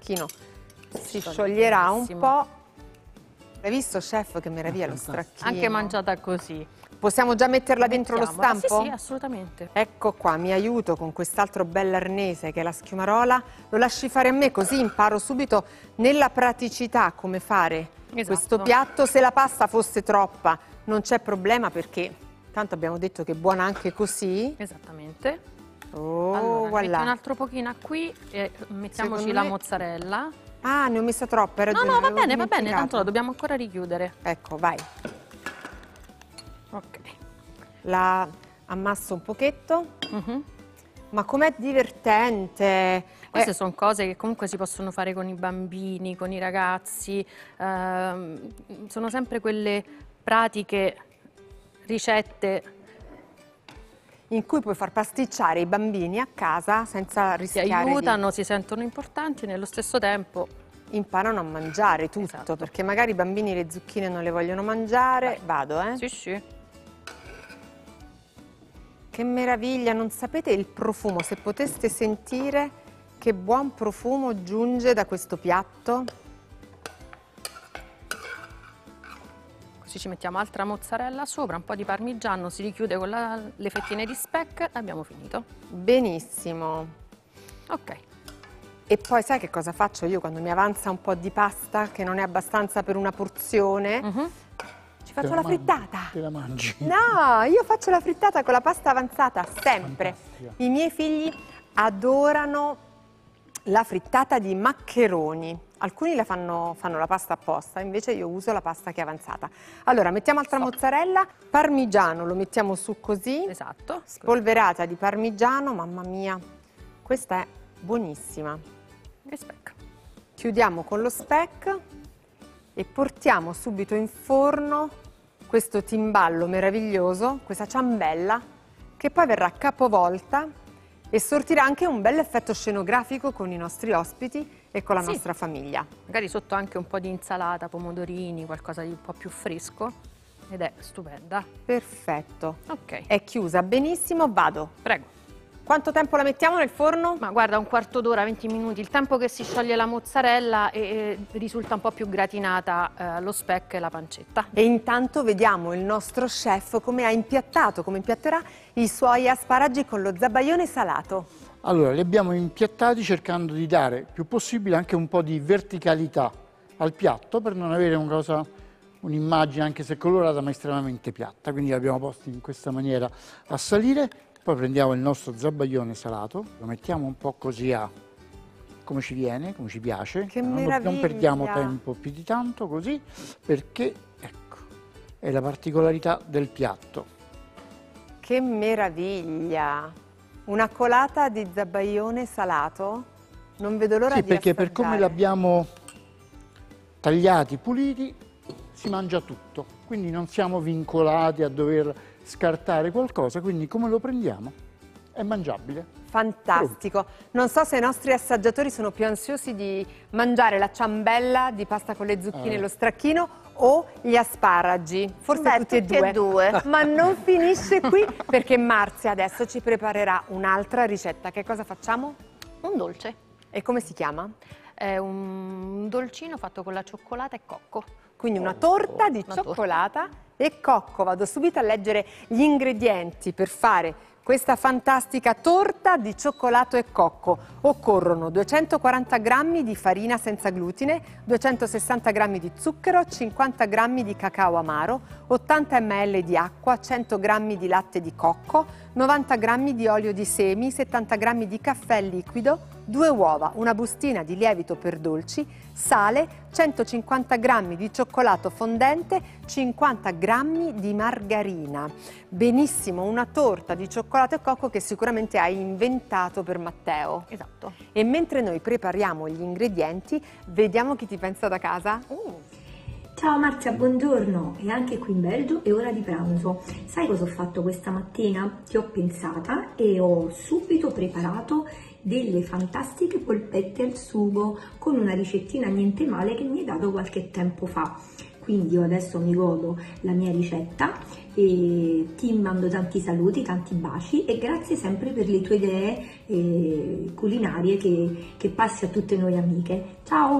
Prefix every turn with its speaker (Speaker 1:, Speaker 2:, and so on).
Speaker 1: stracchino si scioglierà un po'. Hai visto, chef, che meraviglia lo stracchino?
Speaker 2: Anche mangiata così.
Speaker 1: Possiamo già metterla dentro lo stampo?
Speaker 2: Sì, sì, assolutamente.
Speaker 1: Ecco qua, mi aiuto con quest'altro bell'arnese che è la schiumarola. Lo lasci fare a me, così imparo subito nella praticità come fare questo piatto. Se la pasta fosse troppa non c'è problema, perché tanto abbiamo detto che è buona anche così.
Speaker 2: Esattamente.
Speaker 1: Oh,
Speaker 2: allora,
Speaker 1: voilà.
Speaker 2: metti un altro pochino qui e mettiamoci la mozzarella.
Speaker 1: Ah, ne ho messa troppa, hai ragione.
Speaker 2: No, va bene, tanto la dobbiamo ancora richiudere.
Speaker 1: Ecco, vai.
Speaker 2: Ok.
Speaker 1: La ammasso un pochetto. Ma com'è divertente!
Speaker 2: Queste sono cose che comunque si possono fare con i bambini, con i ragazzi. Sono sempre quelle pratiche, ricette
Speaker 1: in cui puoi far pasticciare i bambini a casa senza rischiare
Speaker 2: si aiutano, si sentono importanti, nello stesso tempo
Speaker 1: imparano a mangiare tutto, perché magari i bambini le zucchine non le vogliono mangiare. Vado,
Speaker 2: Sì, sì.
Speaker 1: Che meraviglia, non sapete il profumo, se poteste sentire che buon profumo giunge da questo piatto.
Speaker 2: Così ci mettiamo altra mozzarella sopra, un po' di parmigiano, si richiude con le fettine di speck e abbiamo finito.
Speaker 1: Benissimo.
Speaker 2: Ok.
Speaker 1: E poi sai che cosa faccio io quando mi avanza un po' di pasta che non è abbastanza per una porzione? Ci faccio la frittata.
Speaker 3: Te la mangi?
Speaker 1: No, io faccio la frittata con la pasta avanzata, sempre.
Speaker 3: Fantastica.
Speaker 1: I miei figli adorano la frittata di maccheroni. Alcuni fanno la pasta apposta, invece io uso la pasta che è avanzata. Allora, mettiamo altra mozzarella, parmigiano lo mettiamo su così.
Speaker 2: Esatto.
Speaker 1: Spolverata di parmigiano, mamma mia, questa è buonissima.
Speaker 2: E speck.
Speaker 1: Chiudiamo con lo speck e portiamo subito in forno questo timballo meraviglioso, questa ciambella, che poi verrà capovolta e sortirà anche un bel effetto scenografico con i nostri ospiti e con la nostra famiglia.
Speaker 2: Magari sotto anche un po' di insalata, pomodorini, qualcosa di un po' più fresco, ed è stupenda.
Speaker 1: Perfetto.
Speaker 2: Ok.
Speaker 1: È chiusa benissimo, vado.
Speaker 2: Prego.
Speaker 1: Quanto tempo la mettiamo nel forno?
Speaker 2: Ma guarda, un quarto d'ora, 20 minuti, il tempo che si scioglie la mozzarella e risulta un po' più gratinata lo speck e la pancetta.
Speaker 1: E intanto vediamo il nostro chef come ha impiattato, come impiatterà i suoi asparagi con lo zabaione salato.
Speaker 3: Allora, li abbiamo impiattati cercando di dare più possibile anche un po' di verticalità al piatto per non avere un'immagine anche se colorata ma estremamente piatta. Quindi li abbiamo posti in questa maniera a salire. Poi prendiamo il nostro zabaione salato, lo mettiamo un po' così come ci viene, come ci piace.
Speaker 1: Che meraviglia!
Speaker 3: Non perdiamo tempo più di tanto così, perché ecco, è la particolarità del piatto.
Speaker 1: Che meraviglia! Una colata di zabaione salato? Non vedo l'ora di
Speaker 3: perché per
Speaker 1: assaggiare.
Speaker 3: come l'abbiamo tagliati, puliti, si mangia tutto. Quindi non siamo vincolati a dover scartare qualcosa, quindi come lo prendiamo è mangiabile.
Speaker 1: Fantastico. Non so se i nostri assaggiatori sono più ansiosi di mangiare la ciambella di pasta con le zucchine e lo stracchino o gli asparagi. Forse tutti e due. Ma non finisce qui, perché Marzia adesso ci preparerà un'altra ricetta. Che cosa facciamo?
Speaker 2: Un dolce.
Speaker 1: E come si chiama?
Speaker 2: È un dolcino fatto con la cioccolata e cocco.
Speaker 1: Quindi una torta di cioccolata e cocco. Vado subito a leggere gli ingredienti per fare questa fantastica torta di cioccolato e cocco. Occorrono 240 g di farina senza glutine, 260 g di zucchero, 50 g di cacao amaro, 80 ml di acqua, 100 g di latte di cocco, 90 g di olio di semi, 70 g di caffè liquido, 2 uova, una bustina di lievito per dolci, sale, 150 g di cioccolato fondente, 50 g di margarina. Benissimo, una torta di cioccolato e cocco che sicuramente hai inventato per Matteo.
Speaker 2: Esatto.
Speaker 1: E mentre noi prepariamo gli ingredienti, vediamo chi ti pensa da casa.
Speaker 4: Ciao Marzia, buongiorno! E anche qui in Belgio è ora di pranzo. Sai cosa ho fatto questa mattina? Ti ho pensata e ho subito preparato delle fantastiche polpette al sugo con una ricettina niente male che mi hai dato qualche tempo fa. quindi io adesso mi godo la mia ricetta e ti mando tanti saluti, tanti baci e grazie sempre per le tue idee culinarie che passi a tutte noi amiche. Ciao!